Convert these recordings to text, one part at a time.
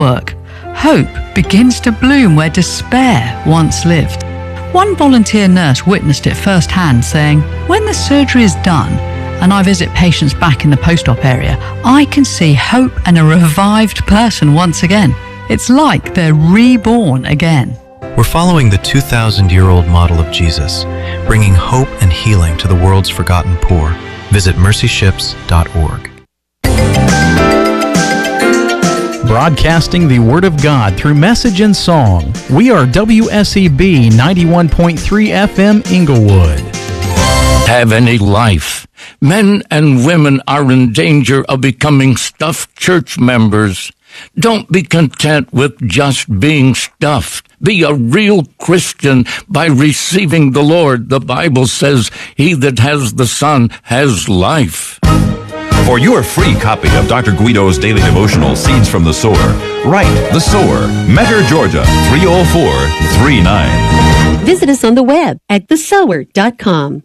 work. Hope begins to bloom where despair once lived. One volunteer nurse witnessed it firsthand, saying, "When the surgery is done and I visit patients back in the post-op area, I can see hope and a revived person once again. It's like they're reborn again." We're following the 2,000-year-old model of Jesus, bringing hope and healing to the world's forgotten poor. Visit mercyships.org. Broadcasting the Word of God through message and song. We are WSEB 91.3 FM Inglewood. Have any life. Men and women are in danger of becoming stuffed church members. Don't be content with just being stuffed. Be a real Christian by receiving the Lord. The Bible says, "He that has the Son has life." For your free copy of Dr. Guido's daily devotional, Seeds from the Sower, write The Sower, Mentor, Georgia, 30439. Visit us on the web at thesower.com.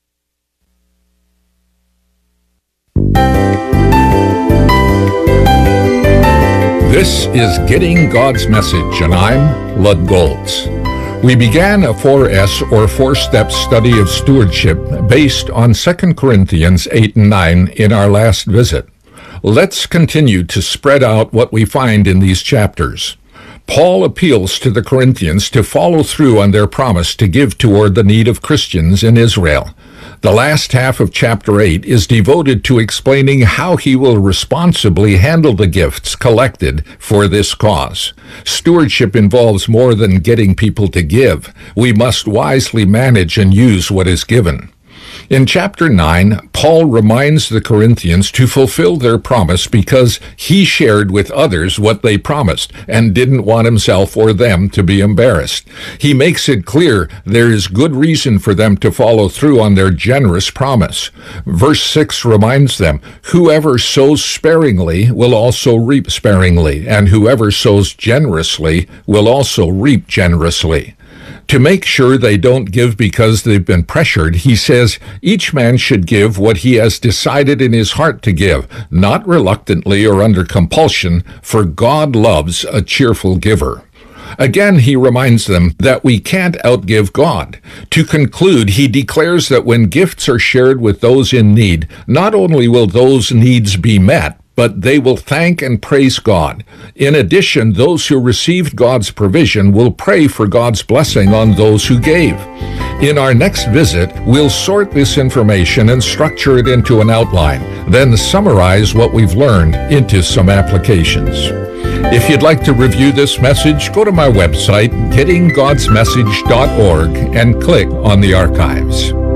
This is Getting God's Message, and I'm Lud Goltz. We began a 4S or 4-step study of stewardship based on 2 Corinthians 8 and 9 in our last visit. Let's continue to spread out what we find in these chapters. Paul appeals to the Corinthians to follow through on their promise to give toward the need of Christians in Israel. The last half of chapter 8 is devoted to explaining how he will responsibly handle the gifts collected for this cause. Stewardship involves more than getting people to give. We must wisely manage and use what is given. In chapter 9, Paul reminds the Corinthians to fulfill their promise because he shared with others what they promised and didn't want himself or them to be embarrassed. He makes it clear there is good reason for them to follow through on their generous promise. Verse 6 reminds them, "Whoever sows sparingly will also reap sparingly, and whoever sows generously will also reap generously." To make sure they don't give because they've been pressured, he says each man should give what he has decided in his heart to give, not reluctantly or under compulsion, for God loves a cheerful giver. Again, he reminds them that we can't outgive God. To conclude, he declares that when gifts are shared with those in need, not only will those needs be met, but they will thank and praise God. In addition, those who received God's provision will pray for God's blessing on those who gave. In our next visit, we'll sort this information and structure it into an outline, then summarize what we've learned into some applications. If you'd like to review this message, go to my website, gettinggodsmessage.org, and click on the archives.